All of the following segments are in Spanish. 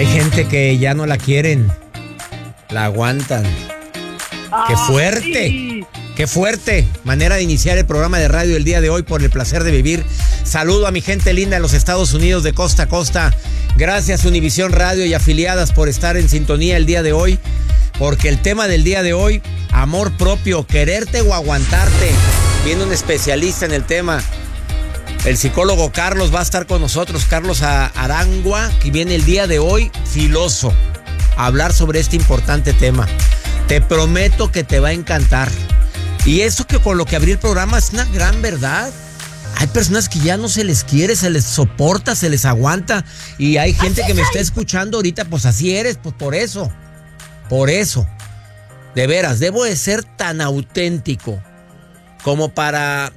Hay gente que ya no la quieren, la aguantan. ¡Qué fuerte! Sí. ¡Qué fuerte! Manera de iniciar el programa de radio el día de hoy por el placer de vivir. Saludo a mi gente linda en los Estados Unidos de costa a costa. Gracias Univisión Radio y afiliadas por estar en sintonía el día de hoy. Porque el tema del día de hoy, amor propio, quererte o aguantarte. Viene un especialista en el tema. El psicólogo Carlos va a estar con nosotros, Carlos Arangua, que viene el día de hoy, filoso, a hablar sobre este importante tema. Te prometo que te va a encantar. Y eso que con lo que abrí el programa es una gran verdad. Hay personas que ya no se les quiere, se les soporta, se les aguanta. Y hay gente que me está escuchando ahorita, pues así eres, pues por eso. Por eso. De veras, debo de ser tan auténtico como para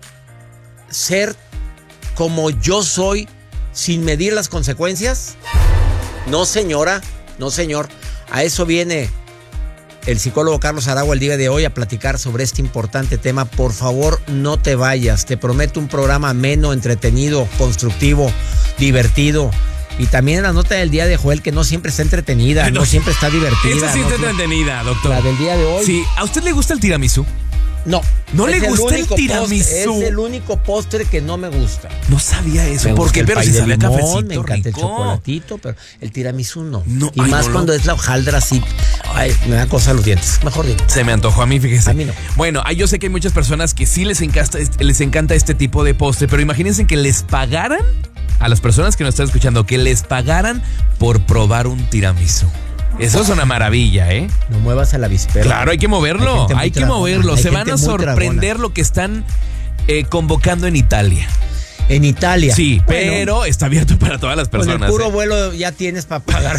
ser como yo soy sin medir las consecuencias. No, señora, no, señor. A eso viene el psicólogo Carlos Arangua el día de hoy a platicar sobre este importante tema. Por favor, no te vayas. Te prometo un programa ameno, entretenido, constructivo, divertido. Y también la nota del día de Joel, que no siempre está entretenida, no siempre está divertida. Esta sí está entretenida, doctor. La del día de hoy. Sí, ¿a usted le gusta el tiramisú? No. ¿No le gusta el tiramisú? Es el único postre que no me gusta. No sabía eso. Me porque gusta pero el si pay de sabe limón, cafecito me encanta rico. el chocolatito, pero el tiramisú no. No, y ay, más no, cuando no. es la hojaldra así. Ay, me da cosa a los dientes. Mejor digo. Se me antojó a mí, fíjese. A mí no. Bueno, yo sé que hay muchas personas que sí les encanta este tipo de postre, pero imagínense que les pagaran a las personas que nos están escuchando, que les pagaran por probar un tiramisú. Eso es una maravilla, ¿eh? No muevas a la víspera. Claro, hay que moverlo, hay que moverlo. Hay Se van gente a muy sorprender tragona. lo que están convocando en Italia. En Italia. Sí, Bueno, pero está abierto para todas las con personas. el puro ¿eh? vuelo ya tienes para pagar.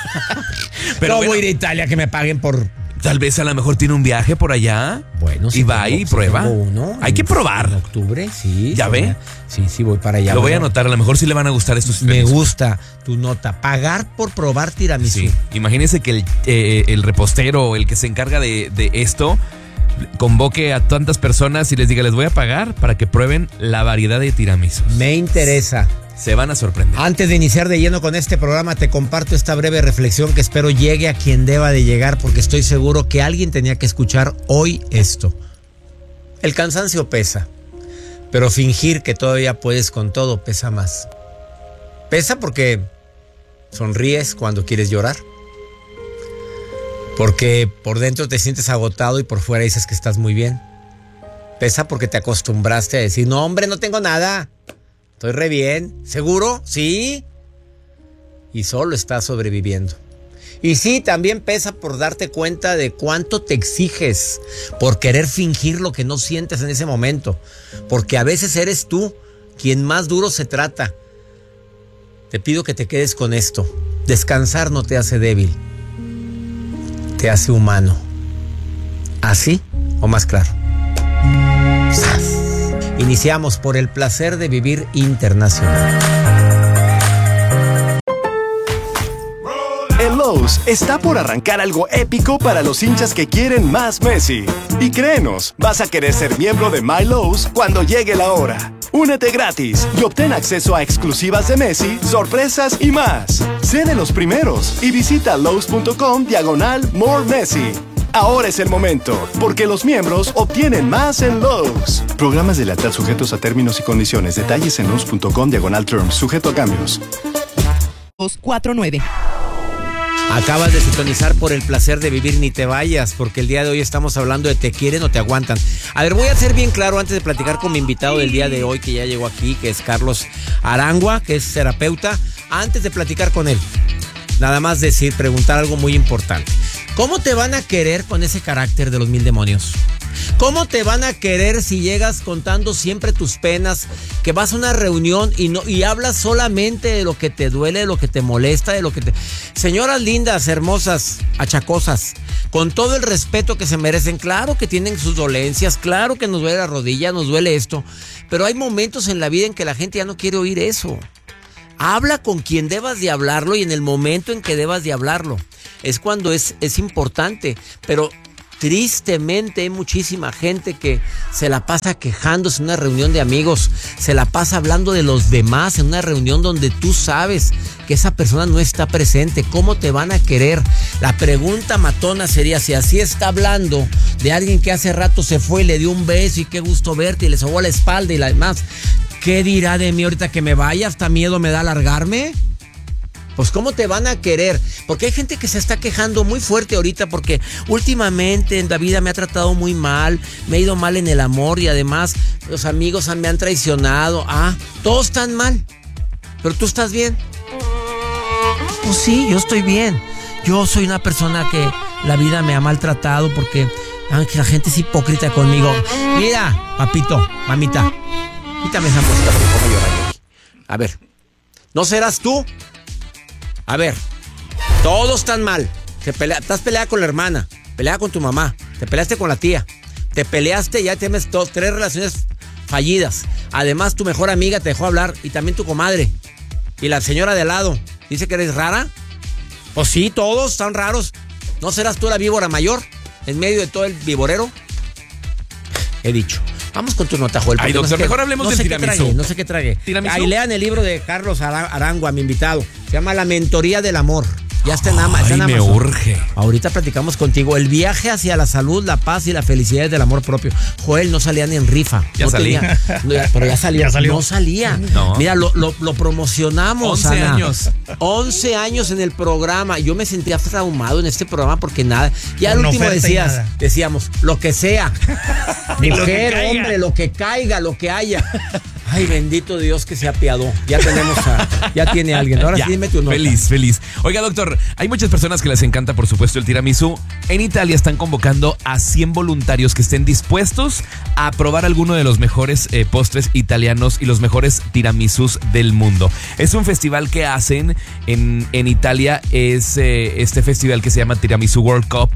Pero no bueno, voy a ir a Italia que me paguen por... Tal vez a lo mejor tiene un viaje por allá. Bueno, y va y prueba. tengo uno Hay que probar. En octubre, sí. ¿Ya sí, ve? Sí, voy para allá. Lo voy a Bueno, anotar, a lo mejor sí le van a gustar estos Me tiramisú. gusta tu nota. Pagar por probar tiramisú. Sí, imagínense que el repostero o el que se encarga de esto convoque a tantas personas y les diga, les voy a pagar para que prueben la variedad de tiramisú. Me interesa. Se van a sorprender. Antes de iniciar de lleno con este programa, te comparto esta breve reflexión que espero llegue a quien deba de llegar, porque estoy seguro que alguien tenía que escuchar hoy esto. El cansancio pesa, pero fingir que todavía puedes con todo pesa más. Pesa porque sonríes cuando quieres llorar, porque por dentro te sientes agotado y por fuera dices que estás muy bien. Pesa porque te acostumbraste a decir, no hombre, no tengo nada. Estoy re bien. ¿Seguro? Sí. Y solo estás sobreviviendo. Y sí, también pesa por darte cuenta de cuánto te exiges por querer fingir lo que no sientes en ese momento. Porque a veces eres tú quien más duro se trata. Te pido que te quedes con esto. Descansar no te hace débil. Te hace humano. ¿Así o más claro? ¡Sas! Iniciamos por el placer de vivir internacional. En Lowe's está por arrancar algo épico para los hinchas que quieren más Messi. Y créenos, vas a querer ser miembro de My Lowe's cuando llegue la hora. Únete gratis y obtén acceso a exclusivas de Messi, sorpresas y más. Sé de los primeros y visita Lowe's.com/More Messi. Ahora es el momento, porque los miembros obtienen más en Lowe's. Programas de lealtad sujetos a términos y condiciones. Detalles en Lowe's.com/terms. Sujeto a cambios. 249. Acabas de sintonizar por el placer de vivir, ni te vayas, porque el día de hoy estamos hablando de te quieren o te aguantan. A ver, voy a ser bien claro antes de platicar con mi invitado del día de hoy, que ya llegó aquí, que es Carlos Arangua, que es terapeuta. Antes de platicar con él, nada más preguntar algo muy importante. ¿Cómo te van a querer con ese carácter de los 1000 demonios? ¿Cómo te van a querer si llegas contando siempre tus penas, que vas a una reunión y hablas solamente de lo que te duele, de lo que te molesta, de lo que te... Señoras lindas, hermosas, achacosas, con todo el respeto que se merecen, claro que tienen sus dolencias, claro que nos duele la rodilla, nos duele esto, pero hay momentos en la vida en que la gente ya no quiere oír eso. Habla con quien debas de hablarlo y en el momento en que debas de hablarlo. Es cuando es importante, pero Tristemente hay muchísima gente que se la pasa quejándose en una reunión de amigos, se la pasa hablando de los demás en una reunión donde tú sabes que esa persona no está presente. ¿Cómo te van a querer? La pregunta matona sería, si así está hablando de alguien que hace rato se fue y le dio un beso y qué gusto verte y le sobó la espalda y la demás, ¿qué dirá de mí ahorita que me vaya? ¿Hasta miedo me da largarme? Pues ¿cómo te van a querer? Porque hay gente que se está quejando muy fuerte ahorita porque últimamente en la vida me ha tratado muy mal, me ha ido mal en el amor y además los amigos me han traicionado. Todos están mal, pero tú estás bien. Pues sí, yo estoy bien. Yo soy una persona que la vida me ha maltratado porque la gente es hipócrita conmigo. Mira, papito, mamita, quítame esa música porque pongo a llorar aquí. A ver, ¿no serás tú? A ver, todos están mal. Estás peleada con la hermana, peleada con tu mamá, te peleaste con la tía, te peleaste y ya tienes 3 relaciones fallidas. Además, tu mejor amiga te dejó hablar y también tu comadre. Y la señora de al lado dice que eres rara. Pues sí, todos están raros. ¿No serás tú la víbora mayor en medio de todo el viborero? He dicho. Vamos con tu nota, Joel. Ay, doctor, mejor hablemos del tiramisú. No sé qué trague. ¿Tiramisú? Ahí lean el libro de Carlos Arangua, mi invitado. Se llama La Mentoría del Amor. Ya está en Amazon. Ay, me urge. Ahorita platicamos contigo. El viaje hacia la salud, la paz y la felicidad del amor propio. Joel no salía ni en rifa. Ya salí. Pero ya salió. Ya salió. No salía. No. Mira, lo promocionamos. 11 Ana. años. 11 años en el programa. Yo me sentía traumado en este programa porque nada. Ya al Con último oferta y nada. decíamos, lo que sea. Ni lo que Mujer, caiga. hombre, lo que caiga, lo que haya. Ay, bendito Dios que se apiadó. Ya tiene alguien. Ahora Ya, sí dime tu nota. Feliz. Oiga, doctor, hay muchas personas que les encanta, por supuesto, el tiramisú. En Italia están convocando a 100 voluntarios que estén dispuestos a probar alguno de los mejores postres italianos y los mejores tiramisús del mundo. Es un festival que hacen en Italia. Es este festival que se llama Tiramisú World Cup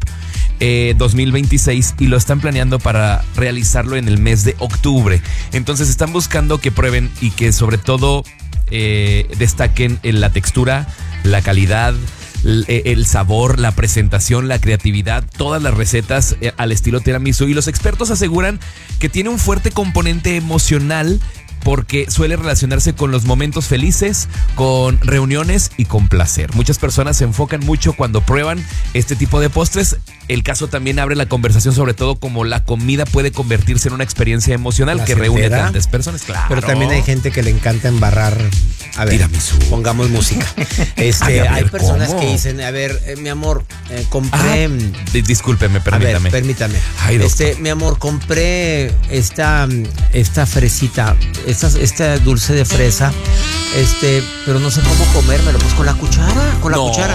2026 y lo están planeando para realizarlo en el mes de octubre. Entonces están buscando que prueben y que sobre todo destaquen en la textura, la calidad, el sabor, la presentación, la creatividad, todas las recetas al estilo tiramisú. Y los expertos aseguran que tiene un fuerte componente emocional porque suele relacionarse con los momentos felices, con reuniones y con placer. Muchas personas se enfocan mucho cuando prueban este tipo de postres. El caso también abre la conversación sobre todo como la comida puede convertirse en una experiencia emocional que reúne a tantas personas. Claro. Pero también hay gente que le encanta embarrar. A ver, tiramisú. Pongamos música. Ay, a ver, hay personas ¿cómo? que dicen, a ver, mi amor, compré... Discúlpeme, permítame. A ver, permítame. Ay, doctor. Mi amor, compré esta fresita, esta dulce de fresa, pero no sé cómo comérmelo, pues con la cuchara, cuchara.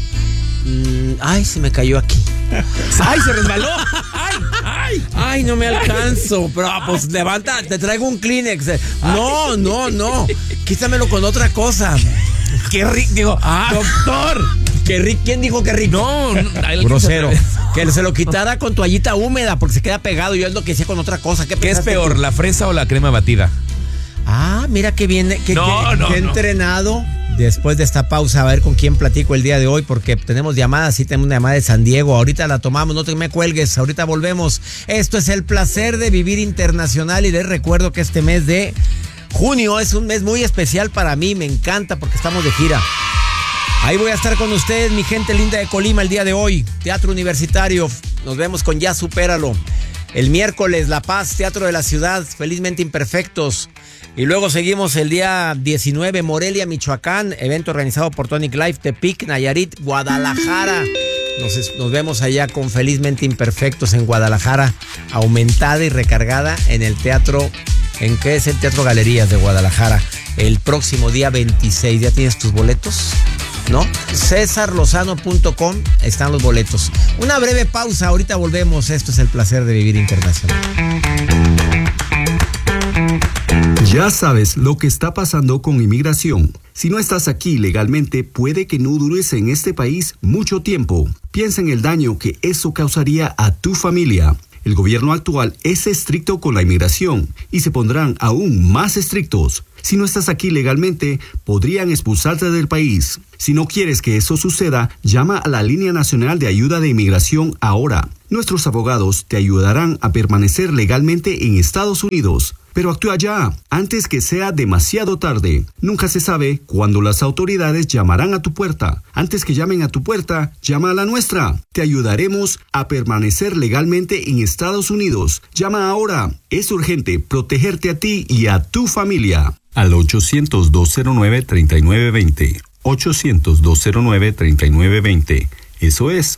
Ay, se me cayó aquí. ¡Ay, se resbaló! Ay, no me alcanzo. Pero pues levanta, te traigo un Kleenex. No. Quítamelo con otra cosa. Qué rico. Digo, doctor. Qué rico. ¿Quién dijo que rico? No, grosero. Que se lo quitara con toallita húmeda porque se queda pegado. Yo es lo que decía con otra cosa. ¿Qué es peor, la fresa o la crema batida? Mira qué bien, qué entrenado. Después de esta pausa, a ver con quién platico el día de hoy, porque tenemos llamadas, sí tenemos una llamada de San Diego. Ahorita la tomamos, no te me cuelgues, ahorita volvemos. Esto es el placer de vivir internacional y les recuerdo que este mes de junio es un mes muy especial para mí, me encanta porque estamos de gira. Ahí voy a estar con ustedes, mi gente linda de Colima, el día de hoy. Teatro Universitario, nos vemos con Ya Supéralo. El miércoles, La Paz, Teatro de la Ciudad, Felizmente Imperfectos. Y luego seguimos el día 19, Morelia, Michoacán, evento organizado por Tonic Life, Tepic, Nayarit, Guadalajara. Nos vemos allá con Felizmente Imperfectos en Guadalajara, aumentada y recargada en el teatro, ¿en qué es el Teatro Galerías de Guadalajara? El próximo día 26, ¿ya tienes tus boletos? ¿No? CesarLozano.com están los boletos. Una breve pausa, ahorita volvemos. Esto es el placer de vivir internacional. Ya sabes lo que está pasando con inmigración. Si no estás aquí legalmente, puede que no dures en este país mucho tiempo. Piensa en el daño que eso causaría a tu familia. El gobierno actual es estricto con la inmigración y se pondrán aún más estrictos. Si no estás aquí legalmente, podrían expulsarte del país. Si no quieres que eso suceda, llama a la Línea Nacional de Ayuda de Inmigración ahora. Nuestros abogados te ayudarán a permanecer legalmente en Estados Unidos. Pero actúa ya, antes que sea demasiado tarde. Nunca se sabe cuándo las autoridades llamarán a tu puerta. Antes que llamen a tu puerta, llama a la nuestra. Te ayudaremos a permanecer legalmente en Estados Unidos. Llama ahora. Es urgente protegerte a ti y a tu familia. Al 800-209-3920. 800-209-3920. Eso es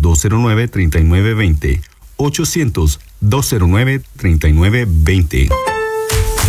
800-209-3920. 800-209-3920.